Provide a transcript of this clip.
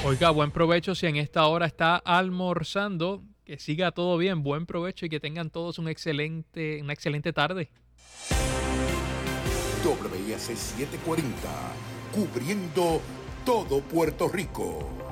Oiga, buen provecho si en esta hora está almorzando. Que siga todo bien, buen provecho y que tengan todos una excelente tarde. WIAC 740, cubriendo todo Puerto Rico.